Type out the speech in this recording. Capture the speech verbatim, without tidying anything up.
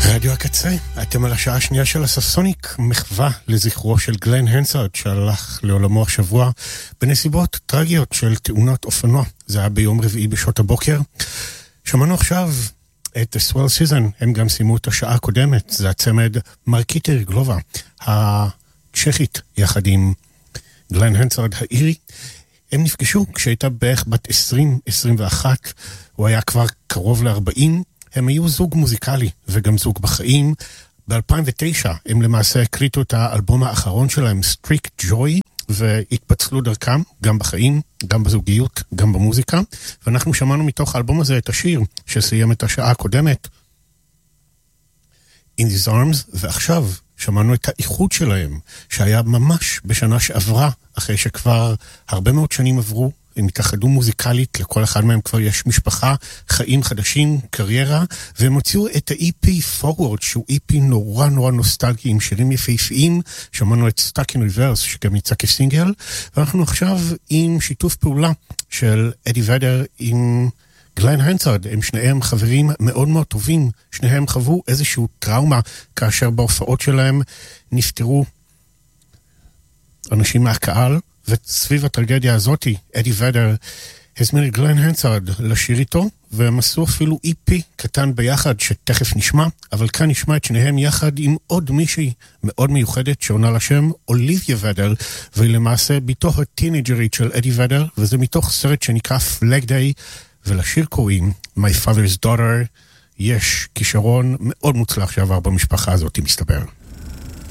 רדיו הקצה, אתם על השעה השנייה של הססוניק, מחווה לזכרו של גלן הנסארד שהלך לעולמו השבוע בנסיבות טרגיות של תאונת אופנוע. זה היה ביום רביעי בשעות הבוקר. שמענו עכשיו את The Swell Season, הם גם סיימו את השעה הקודמת, זה הצמד מרקיטה רגלובה, הצ'כית יחד עם גלן הנסארד האירי. הם נפגשו כשהייתה בערך בת עשרים עשרים ואחת, הוא היה כבר קרוב ל-ארבעים, הם היו זוג מוזיקלי וגם זוג בחיים. ב-אלפיים ותשע הם למעשה הקליטו את האלבום האחרון שלהם, Strict Joy, והתפצלו דרכם, גם בחיים, גם בזוגיות, גם במוזיקה. ואנחנו שמענו מתוך האלבום הזה את השיר שסיים את השעה הקודמת, In These Arms, ועכשיו שמענו את האיחוד שלהם, שהיה ממש בשנה שעברה, אחרי שכבר הרבה מאוד שנים עברו, הם התאחדו מוזיקלית, לכל אחד מהם כבר יש משפחה, חיים חדשים, קריירה, והם הוציאו את ה-אי פי Forward, שהוא אי פי נורא נורא נוסטלגי, עם שירים יפהפיים. שמענו את Stuck in Reverse, שגם יצא כסינגל, ואנחנו עכשיו עם שיתוף פעולה של אדי ודר עם גלן הנסארד. הם שניהם חברים מאוד מאוד טובים, שניהם חוו איזשהו טראומה, כאשר בהופעות שלהם נפטרו אנשים מהקהל, וסביב הטרגדיה הזאת, אדי ודר הזמין את גלן הנסארד לשיר איתו, והם עשו אפילו אי פי קטן ביחד, שתכף נשמע, אבל כאן נשמע את שניהם יחד עם עוד מישהי מאוד מיוחדת, שעונה לשם אוליביה ודר, והיא למעשה ביתו הטינג'רית של אדי ודר, וזה מתוך סרט שנקרא Flag Day, ולשיר קוראים My Father's Daughter. יש כישרון מאוד מוצלח שעבר במשפחה הזאת, מסתבר.